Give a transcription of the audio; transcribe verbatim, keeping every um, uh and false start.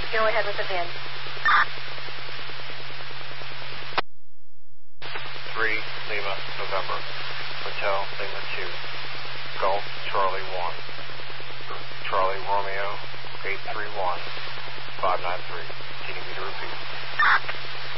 Go ahead with the V I N. three, Lima, November. Hotel, Lima two. Golf, Charlie one. Charlie, Romeo, eight three one, five nine three. Can you me to repeat?